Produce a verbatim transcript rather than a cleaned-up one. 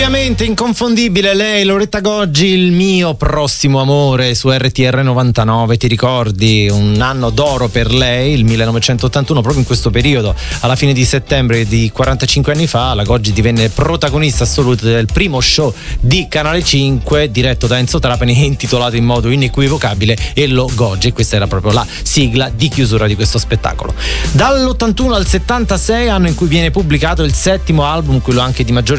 Ovviamente inconfondibile lei, Loretta Goggi, il mio prossimo amore su R T R novantanove. Ti ricordi un anno d'oro per lei, il millenovecentottantuno? Proprio in questo periodo, alla fine di settembre di quarantacinque anni fa, la Goggi divenne protagonista assoluta del primo show di Canale cinque diretto da Enzo Trapani, intitolato in modo inequivocabile Ello Goggi, e questa era proprio la sigla di chiusura di questo spettacolo. Dall'ottantuno al settantasei, anno in cui viene pubblicato il settimo album, quello anche di maggiore